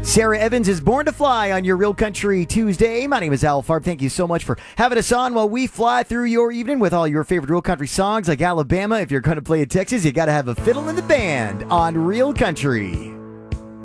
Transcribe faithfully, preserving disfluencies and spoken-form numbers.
Sarah Evans is Born to Fly on your Real Country Tuesday. My name is Al Farb. Thank you so much for having us on while we fly through your evening with all your favorite Real Country songs like Alabama. If you're going to play in Texas, you got to have a fiddle in the band on Real Country.